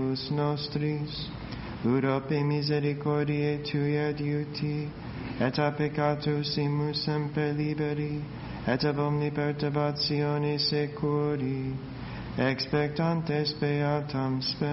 obitoribus nostris, urope misericordiae Tui adiuti, et a peccatusimus semper liberi, et ab omni perturbatione securi, expectantes beatam spes.